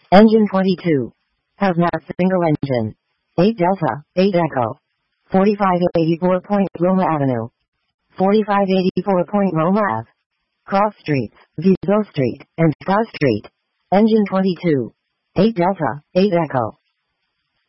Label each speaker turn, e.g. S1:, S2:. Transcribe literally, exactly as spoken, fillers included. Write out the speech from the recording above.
S1: Engine twenty-two. Hazmat single engine. eight Delta, eight Echo. forty-five eighty-four Point Roma Avenue. forty-five eighty-four Point Roma Ave. Cross Streets, Vizo Street, and Star Street. Engine twenty-two. eight Delta, eight Echo.